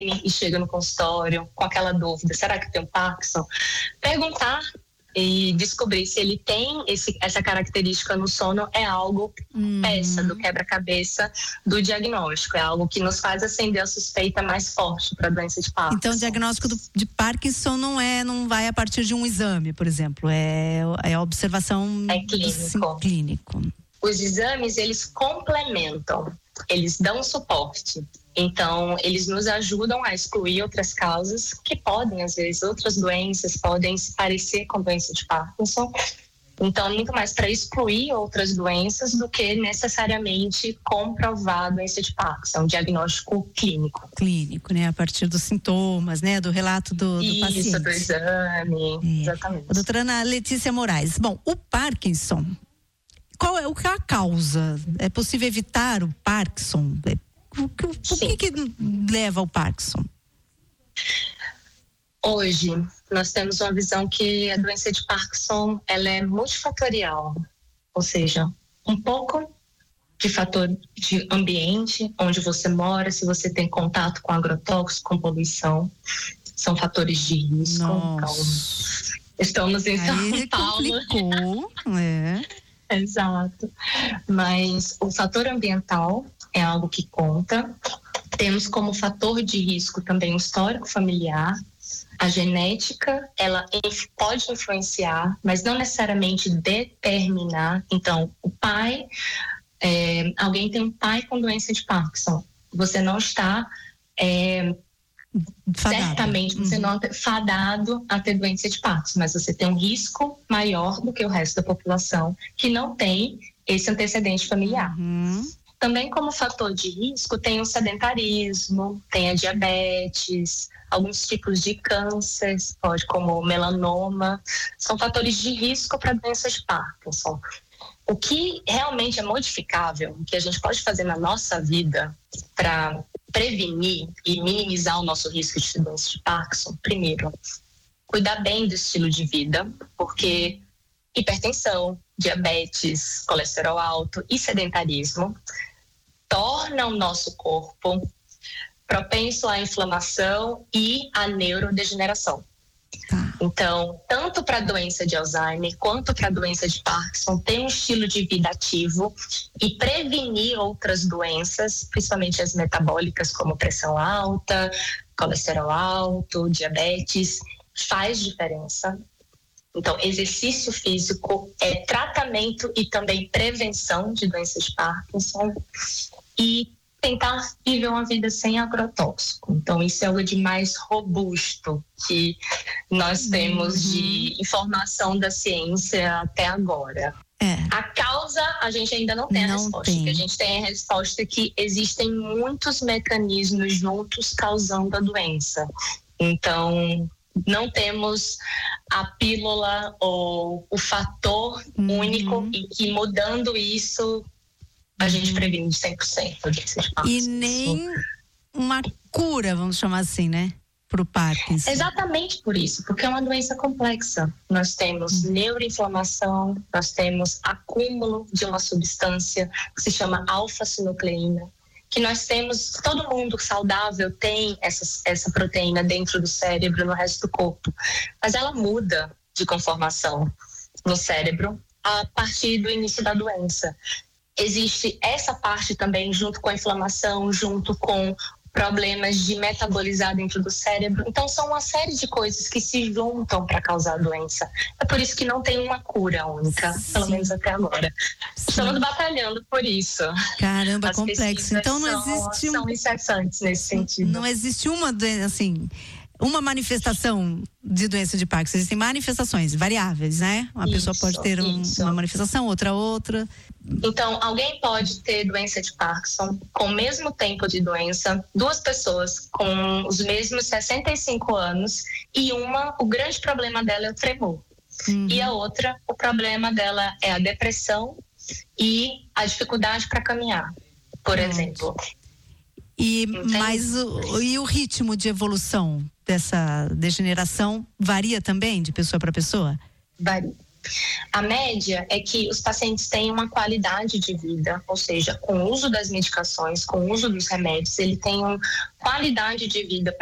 e chega no consultório com aquela dúvida, será que tem um Parkinson? Perguntar e descobrir se ele tem essa característica no sono é algo, peça do quebra-cabeça do diagnóstico, é algo que nos faz acender a suspeita mais forte para a doença de Parkinson. Então, o diagnóstico de Parkinson não vai a partir de um exame, por exemplo, é a observação clínico. Os exames, eles complementam, eles dão suporte. Então, eles nos ajudam a excluir outras causas que podem, às vezes, outras doenças podem se parecer com doença de Parkinson. Então, muito mais para excluir outras doenças do que necessariamente comprovar a doença de Parkinson, um diagnóstico clínico. Clínico, né? A partir dos sintomas, né? Do relato do paciente. Isso, do exame, exatamente. A doutora Ana Letícia Moraes. Bom, o Parkinson, qual é a causa? É possível evitar o Parkinson? O que leva ao Parkinson? Hoje, nós temos uma visão que a doença de Parkinson, ela é multifatorial, ou seja, um pouco de fator de ambiente, onde você mora, se você tem contato com agrotóxico, com poluição, são fatores de risco. Então, estamos em São Paulo. Complicou, Exato. Mas o fator ambiental é algo que conta. Temos como fator de risco também o histórico familiar. A genética, ela pode influenciar, mas não necessariamente determinar. Então, o pai, alguém tem um pai com doença de Parkinson. Você não está... certamente você não é fadado a ter doença de Parkinson, mas você tem um risco maior do que o resto da população que não tem esse antecedente familiar. Também como fator de risco tem o sedentarismo, tem a diabetes, alguns tipos de câncer, como melanoma, são fatores de risco para doenças de Parkinson. O que realmente é modificável, o que a gente pode fazer na nossa vida para prevenir e minimizar o nosso risco de doença de Parkinson, primeiro, cuidar bem do estilo de vida, porque hipertensão, diabetes, colesterol alto e sedentarismo tornam o nosso corpo propenso à inflamação e à neurodegeneração. Então, tanto para a doença de Alzheimer quanto para a doença de Parkinson, ter um estilo de vida ativo e prevenir outras doenças, principalmente as metabólicas, como pressão alta, colesterol alto, diabetes, faz diferença. Então, exercício físico é tratamento e também prevenção de doenças de Parkinson e tentar viver uma vida sem agrotóxico. Então, isso é algo de mais robusto que nós temos de informação da ciência até agora. A causa, a gente ainda não tem a resposta. A gente tem a resposta que existem muitos mecanismos juntos causando a doença. Então, não temos a pílula ou o fator único e que mudando isso a gente previne de 100% de Parkinson. E nem uma cura, vamos chamar assim, né? Para o Parkinson. Exatamente por isso, porque é uma doença complexa. Nós temos neuroinflamação, nós temos acúmulo de uma substância que se chama alfa-sinucleína, que nós temos, todo mundo saudável tem essa proteína dentro do cérebro, no resto do corpo, mas ela muda de conformação no cérebro a partir do início da doença. Existe essa parte também junto com a inflamação, junto com problemas de metabolizar dentro do cérebro. Então, são uma série de coisas que se juntam para causar a doença. É por isso que não tem uma cura única, pelo menos até agora. Estamos batalhando por isso. Caramba, as complexo. Então, não existe... São incessantes nesse sentido. Não existe uma doença, assim... Uma manifestação de doença de Parkinson, existem manifestações variáveis, né? Uma pessoa pode ter uma manifestação, outra. Então, alguém pode ter doença de Parkinson com o mesmo tempo de doença, duas pessoas com os mesmos 65 anos e o grande problema dela é o tremor. E a outra, o problema dela é a depressão e a dificuldade para caminhar, por exemplo. E o ritmo de evolução dessa degeneração varia também de pessoa para pessoa? A média é que os pacientes têm uma qualidade de vida, ou seja, com o uso das medicações, com o uso dos remédios, ele tem uma qualidade de vida